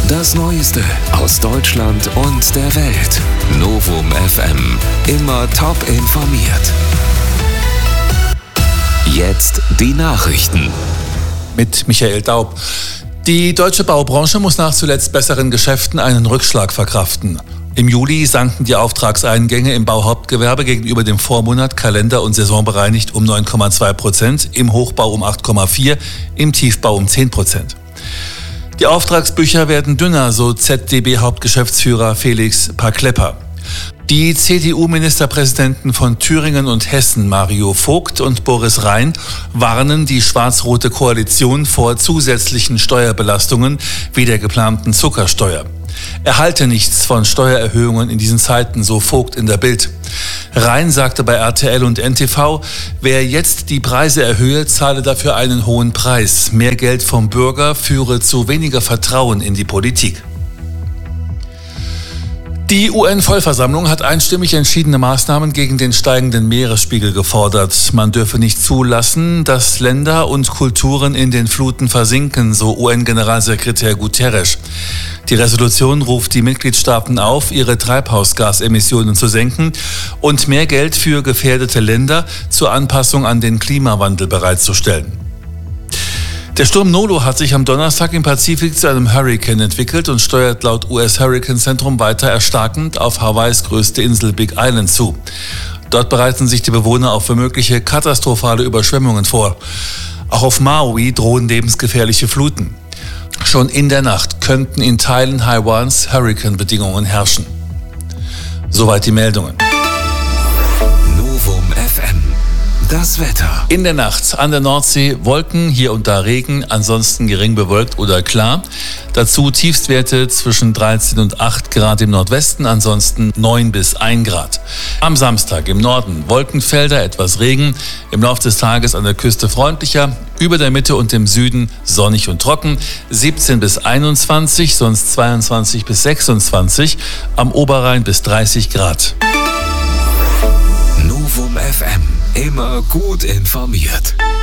Das Neueste aus Deutschland und der Welt. Novum FM. Immer top informiert. Jetzt die Nachrichten. Mit Michael Daub. Die deutsche Baubranche muss nach zuletzt besseren Geschäften einen Rückschlag verkraften. Im Juli sanken die Auftragseingänge im Bauhauptgewerbe gegenüber dem Vormonat kalender- und saisonbereinigt um 9,2%, im Hochbau um 8,4%, im Tiefbau um 10%. Die Auftragsbücher werden dünner, so ZDB-Hauptgeschäftsführer Felix Parklepper. Die CDU-Ministerpräsidenten von Thüringen und Hessen, Mario Vogt und Boris Rhein, warnen die schwarz-rote Koalition vor zusätzlichen Steuerbelastungen wie der geplanten Zuckersteuer. Er halte nichts von Steuererhöhungen in diesen Zeiten, so Vogt in der Bild. Rhein sagte bei RTL und NTV, wer jetzt die Preise erhöhe, zahle dafür einen hohen Preis. Mehr Geld vom Bürger führe zu weniger Vertrauen in die Politik. Die UN-Vollversammlung hat einstimmig entschiedene Maßnahmen gegen den steigenden Meeresspiegel gefordert. Man dürfe nicht zulassen, dass Länder und Kulturen in den Fluten versinken, so UN-Generalsekretär Guterres. Die Resolution ruft die Mitgliedstaaten auf, ihre Treibhausgasemissionen zu senken und mehr Geld für gefährdete Länder zur Anpassung an den Klimawandel bereitzustellen. Der Sturm Nolo hat sich am Donnerstag im Pazifik zu einem Hurrikan entwickelt und steuert laut US-Hurrikanzentrum weiter erstarkend auf Hawaiis größte Insel Big Island zu. Dort bereiten sich die Bewohner auf mögliche katastrophale Überschwemmungen vor. Auch auf Maui drohen lebensgefährliche Fluten. Schon in der Nacht könnten in Teilen Taiwans Hurrikan-Bedingungen herrschen. Soweit die Meldungen. Novum FM. Das Wetter. In der Nacht an der Nordsee Wolken, hier und da Regen, ansonsten gering bewölkt oder klar. Dazu Tiefstwerte zwischen 13 und 8 Grad im Nordwesten, ansonsten 9 bis 1 Grad. Am Samstag im Norden Wolkenfelder, etwas Regen, im Laufe des Tages an der Küste freundlicher, über der Mitte und im Süden sonnig und trocken, 17 bis 21, sonst 22 bis 26, am Oberrhein bis 30 Grad. Novum FM. Immer gut informiert.